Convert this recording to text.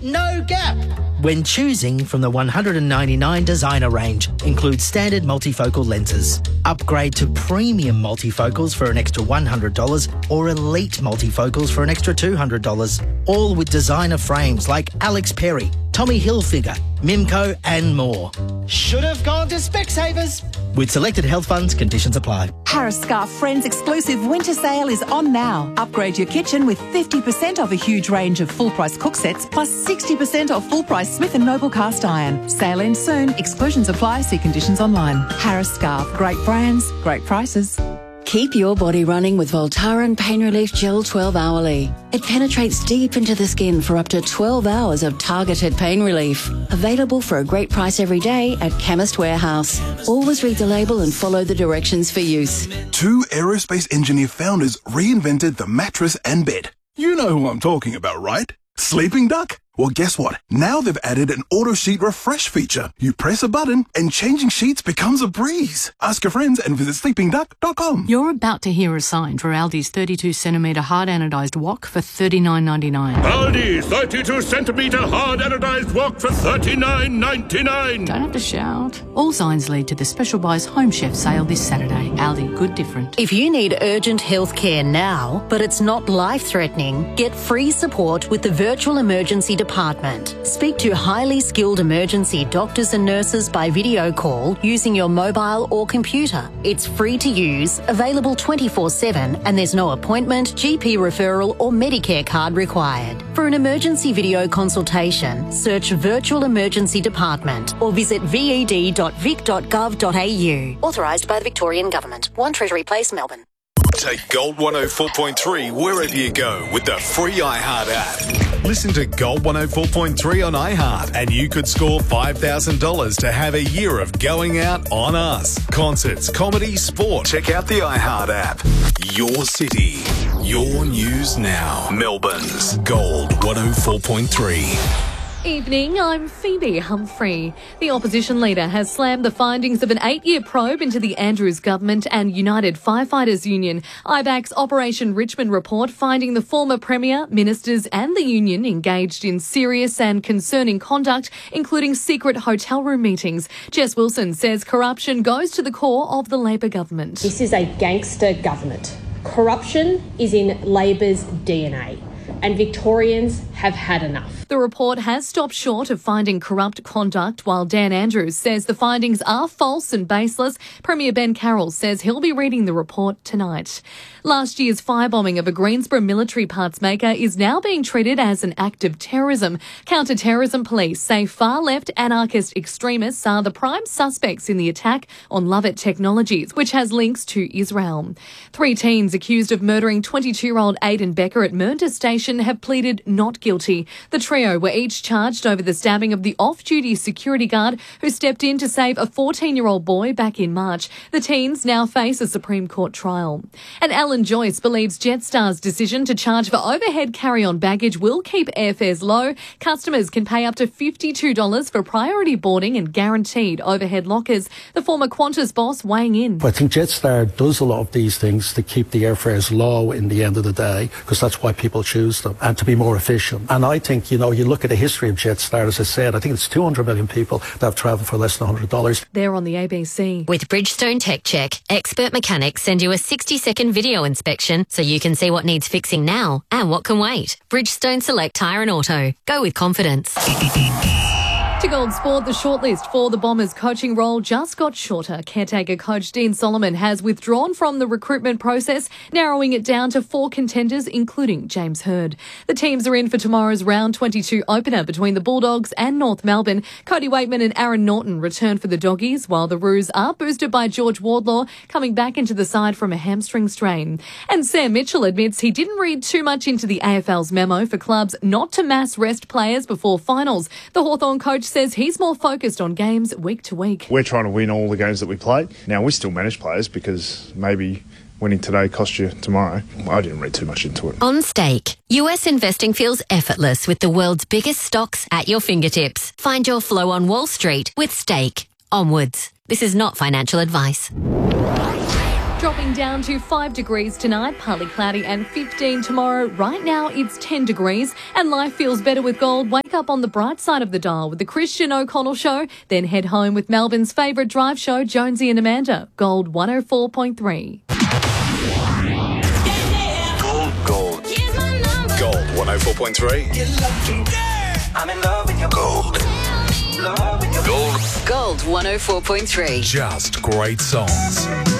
no gap. When choosing from the 199 designer range, includes standard multifocal lenses. Upgrade to premium multifocals for an extra $100 or elite multifocals for an extra $200. All with designer frames like Alex Perry, Tommy Hilfiger, Mimco and more. Should have gone to Specsavers. With selected health funds, conditions apply. Harris Scarf Friends exclusive winter sale is on now. Upgrade your kitchen with 50% off a huge range of full-price cook sets plus 60% off full-price Smith & Noble cast iron. Sale ends soon. Exclusions apply. See conditions online. Harris Scarf. Great brands, great prices. Keep your body running with Voltaren Pain Relief Gel 12 hourly. It penetrates deep into the skin for up to 12 hours of targeted pain relief. Available for a great price every day at Chemist Warehouse. Always read the label and follow the directions for use. Two aerospace engineer founders reinvented the mattress and bed. You know who I'm talking about, right? Sleeping Duck? Well, guess what? Now they've added an auto sheet refresh feature. You press a button and changing sheets becomes a breeze. Ask your friends and visit sleepingduck.com. You're about to hear a sign for Aldi's 32cm hard anodised wok for $39.99. Aldi 32cm hard anodised wok for $39.99. Don't have to shout. All signs lead to the Special Buys Home Chef sale this Saturday. Aldi, good different. If you need urgent health care now, but it's not life-threatening, get free support with the Virtual Emergency Department. Speak to highly skilled emergency doctors and nurses by video call using your mobile or computer. It's free to use, available 24/7, and there's no appointment, GP referral or Medicare card required. For an emergency video consultation, search Virtual Emergency Department or visit ved.vic.gov.au. Authorised by the Victorian Government. 1 Treasury Place, Melbourne. Take Gold 104.3 wherever you go with the free iHeart app. Listen to Gold 104.3 on iHeart and you could score $5,000 to have a year of going out on us. Concerts, comedy, sport. Check out the iHeart app. Your city, your news now. Melbourne's Gold 104.3. Evening, I'm Phoebe Humphrey. The opposition leader has slammed the findings of an 8-year probe into the Andrews government and United Firefighters Union. IBAC's Operation Richmond report finding the former Premier, ministers and the union engaged in serious and concerning conduct, including secret hotel room meetings. Jess Wilson says corruption goes to the core of the Labor government. This is a gangster government. Corruption is in Labor's DNA. And Victorians have had enough. The report has stopped short of finding corrupt conduct, while Dan Andrews says the findings are false and baseless. Premier Ben Carroll says he'll be reading the report tonight. Last year's firebombing of a Greensboro military parts maker is now being treated as an act of terrorism. Counter-terrorism police say far-left anarchist extremists are the prime suspects in the attack on Lovett Technologies, which has links to Israel. 3 teens accused of murdering 22-year-old Aidan Becker at Mernda Station have pleaded not guilty. The trio were each charged over the stabbing of the off-duty security guard who stepped in to save a 14-year-old boy back in March. The teens now face a Supreme Court trial. And Alan Joyce believes Jetstar's decision to charge for overhead carry-on baggage will keep airfares low. Customers can pay up to $52 for priority boarding and guaranteed overhead lockers. The former Qantas boss weighing in. I think Jetstar does a lot of these things to keep the airfares low in the end of the day, because that's why people choose them, and to be more efficient. And I think, you look at the history of Jetstar, as I said, I think it's 200 million people that have travelled for less than $100. They're on the ABC. With Bridgestone Tech Check, expert mechanics send you a 60-second video inspection so you can see what needs fixing now and what can wait. Bridgestone Select Tyre and Auto. Go with confidence. To Gold Sport, the shortlist for the Bombers coaching role just got shorter. Caretaker coach Dean Solomon has withdrawn from the recruitment process, narrowing it down to 4 contenders, including James Hird. The teams are in for tomorrow's round 22 opener between the Bulldogs and North Melbourne. Cody Waitman and Aaron Norton return for the Doggies, while the Roos are boosted by George Wardlaw coming back into the side from a hamstring strain. And Sam Mitchell admits he didn't read too much into the AFL's memo for clubs not to mass rest players before finals. The Hawthorn coach says he's more focused on games week to week. We're trying to win all the games that we play. Now, we still manage players because maybe winning today costs you tomorrow. I didn't read too much into it. On Stake, US investing feels effortless with the world's biggest stocks at your fingertips. Find your flow on Wall Street with Stake. Onwards. This is not financial advice. Dropping down to 5 degrees tonight, partly cloudy, and 15 tomorrow. Right now it's 10 degrees and life feels better with gold. Wake up on the bright side of the dial with the Christian O'Connell Show, then head home with Melbourne's favourite drive show, Jonesy and Amanda. Gold 104.3. Gold 104.3. I'm in love with your Gold. love with your Gold. Gold 104.3. Just great songs.